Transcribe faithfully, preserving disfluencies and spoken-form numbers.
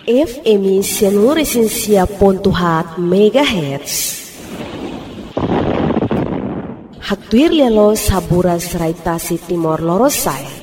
F M Seluruh Pontuhat Megahertz. Haktuir lelo saburas raitasi Timor Lorosai.